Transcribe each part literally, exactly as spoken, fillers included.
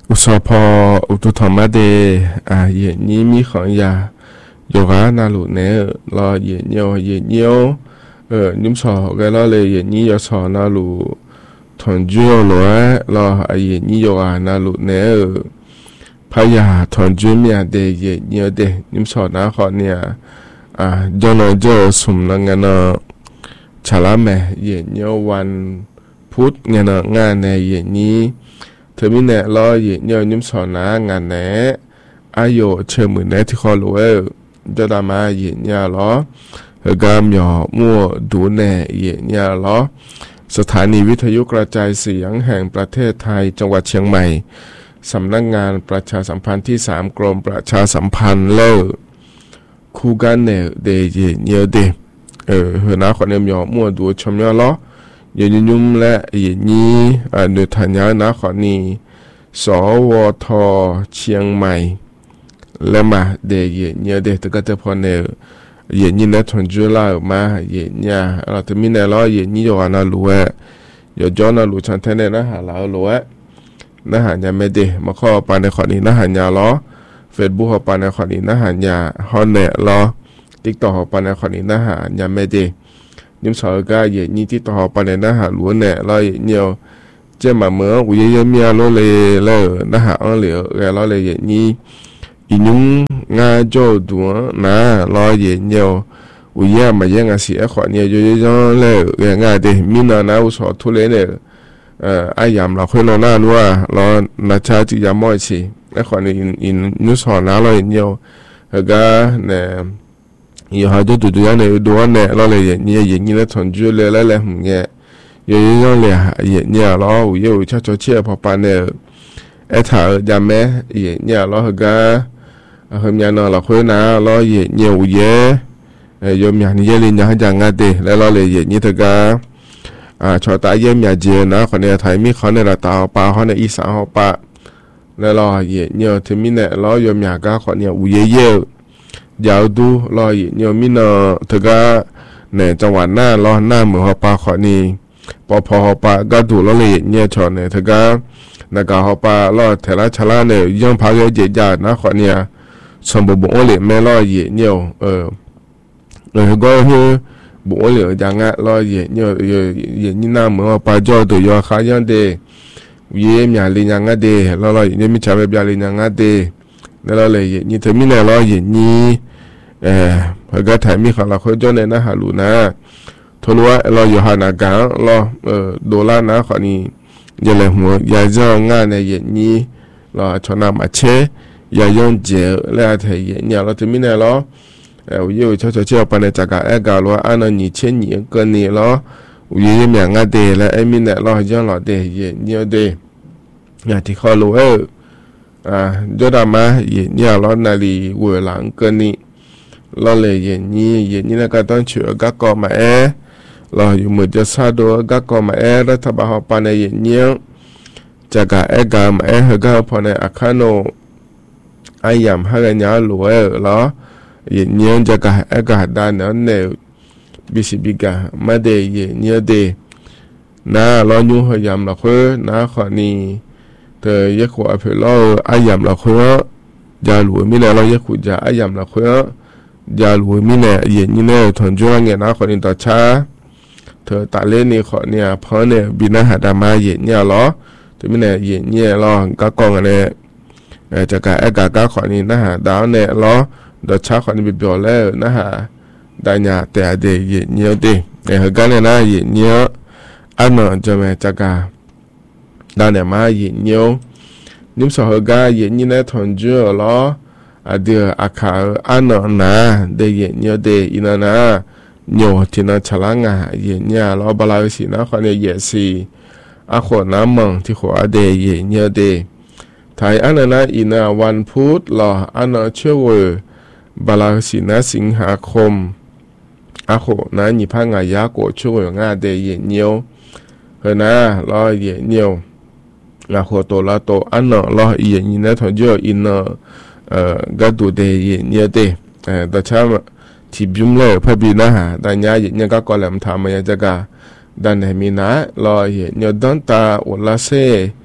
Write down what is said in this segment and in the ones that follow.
อุสพออุตุธรรมะเดอ่าเย็นนี้มีของยาโยกานาลุเนรอเย็นเยียวเย็นเยียวเออนิมสอก็รอเลยเย็นนี้ยสอนาลุทนจุยโลเอรอเย็นนี้โยกานาลุเนพยาทนจุเมียเดเย็นเยียวเดนิมสอนาขอเนี่ยอ่าจนเจอสมนังเงินชาลาแม่เย็นเยียววันพุธเงินงานในเย็นนี้เธอมีเนี่ยรอเย็นเยียวนิมสอนางานแหนอายุเชื่อมือแหนที่คอรู้เออจะดามาเย็นเยียวล้อเฮกามหยอมั่วดูแหนเย็นเยียวล้อสถานีวิทยุกระจายเสียงแห่งประเทศไทยจังหวัดเชียงใหม่สำนักงานประชาสัมพันธ์ที่สามกรมประชาสัมพันธ์เล่คู่กันเนี่ยเดเย็นเยียวเดเออเฮน่าขอเนี่ยหยอมั่วดูชมยอล้อเย็นยุ่มและเย็นนี้อ่าโดยฐานยานาขอนีสวทเชียงใหม่และมาเดเย็นเยเดตก็จะพอเนเย็นนี้นะทนจุฬามาเย็นเนี่ยเราจะมีในล้อเย็นนี้อยู่อันนั้นรู้ว่าอยู่ย้อนนั้นรู้ชันเทนนะหาเรารู้ว่านะหาเนี่ยไม่เดมาข้อปานในขอนี้นะหาเนี่ยล้อเฟซบุ๊กปานในขอนี้นะหาเนี่ยฮอนเนล้อติ๊กต็อกปานในขอนี้นะหาเนี่ยไม่เดนิมสาวก็เย็นนี้ที่ต่อไปเนี่ยนะฮะล้วนเนี่ยเราเย็นเดียวเจ้ามาเมื่อวิญญาณมีอารมณ์เลยแล้วนะฮะอันเหลียวเราเลยเย็นนี้อีนุ่งงาโจดัวนะเราเย็นเดียววิญญาณมาเย็นกันสิขอเนี่ยเยอะๆแล้วเรื่องง่ายเดมินานะอุศทุเรศเนี่ยเอ่อไอ้ยามเราเคยนอนน่ารู้ว่าเราหน้าชาจิยามอยสิไอ้ขอเนี่ยอินนุสอนนะเราเย็นเดียวก็เนี่ย有好多读读样的有多呢，老来人家人家来从住来来来红的，有一种来人家老有悄悄切跑班的，哎他家咩人家老那个，后面呢老会拿老人家有嘢，哎有面人家人家讲啊的，来老来人家这个，啊ชาวตายเยี่ยมยาเจนะคนเนี่ยไทยมีเขาในละตาปลาเขาในอีสานเขาปะแล้วเราเยี่ยเนี่ยถึงมีเนี่ยเราโยมยากาคนเนี่ยอุเยเยยาวดูรออยู่โยมินอเธอก็เนี่ยจังหวัดหน้ารอหน้าเหมือนฮอปาขอนีปอพอฮอปาก็ดูแล้วเลยเนี่ยชอนเนี่ยเธอก็นักฮอปารอเทระชลาเนี่ยย่อมพาเยอะเจียนะขอเนี่ยสมบูรณ์บุญเลยแม่รอเยี่ยเนี่ยเออเออก็คือบุญเลยอย่างงั้นรอเยี่ยเนี่ยเยี่ยเยี่ยนี่หน้าเหมือนฮอปาจอตัวยอขายันเดเยี่ยมอย่างเลยอย่างงั้นเดแล้วรอเยี่ยมิชาแบบอย่างเลยอย่างงั้นเดแล้วเราเลยเยี่ยนี่เธอมีเนี่ยรอเยี่ยนี่เออพอก็ถ่ายมีของเราเขาจนในนะฮาลูนะทว่าเราอยู่หานาการเราเออโดลาร์นะขอนี้ยังเลยหัวยาเจ้างานในเย็นนี้เราชนะมาเชยยายงเจอแล้วถ่ายเย็นเนี่ยเราจะมีเนี่ยเราเอออยู่ชดเชยไปในจากการเอกาเราอันนั้นนี่เช่นนี้ก็นี่เราวิญญาณงานเดแล้วไอ้มีเนี่ยเรายังเราเดเย็นเนี่ยเดอย่างที่เขารู้เอออ่าจดมาเย็นเนี่ยเรานาลีเวลังก็นี่เราเลยเย็นนี้เย็นนี้นะก็ต้องเชื่อกักกอมาเอเราอยู่มือจะซาโดกักกอมาเอรัฐบาลปานในเย็นนี้จากการเอกามาเอเฮก็พอในอาคารโนไอยามฮักญาลัวเราเย็นนี้จากการเอกาด้านนั้นเนี่ยบิสิบิกามาเดเย็นนี้เดนะเราอยู่หยามเราคือนะขอนี้เธอเยกขวาเพื่อเราไอยามเราคือยาลัวมีแล้วเราเยกขวาไอยามเราคือยาลูมิเนี่ยเย็นนี่เนี่ยทนจุงเงี้ยนะคนอินต่อช้าเธอตาเล่นนี่ขอเนี่ยเพราะเนี่ยบินาหาดามาเย็นเนี่ยล้อถึงมีเนี่ยเย็นเนี่ยล้อก็กองกันเนี่ยเออจะกะเอกากาขอนี่นะฮะดาวเนี่ยล้อดอช้าขอนี่บิบอแล้วนะฮะได้เนี่ยแต่เดียเย็นเนี่ยเดียเออกันเนี่ยนะเย็นเนี่ยอันนั้นจะมาจะกะดาวเนี่ยมาเย็นเนี่ยนิมสหกาเย็นนี่เนี่ยทนจุล้ออเดียอาคาอันนั้นนะเดียเนี่ยเดียอินานะโยที่นั่นฉลางอ่ะเย็นเนี่ยเราบาลาสินะคนเนี่ยเยสีอาขวน้ำมังที่ขวาเดียเนี่ยเดียไทยอันนั้นนะอินาวันพุธรออันนั้นเชื่อว่าบาลาสินะสิงหาคมอาขวนั้นยี่พังอายาโกช่วยงาเดียเนี่ยเฮ้ยนะรอเย็นเนี่ยอาขวตัวละตัวอันนั้นรอเย็นนี่นะทอนเยอะอินาเอ่อก็ดูเดย์เนี่ยเดย์เอ่อแต่ถ้าที่บิมเลยพอบีนะฮะแต่เนี่ยเนี่ยก็ก่อนแล้วทำมาจะก็ดันให้มีนะรอเห็นเนี่ยดันตาอุลาเซ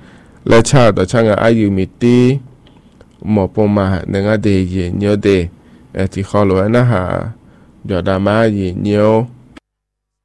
และชาต่อช่างอายุมิตีหมอปมาหนึ่งอเดียเยเนียวเดเอที่ขอรวยนะฮะเดี๋ยวดามาเยเนียว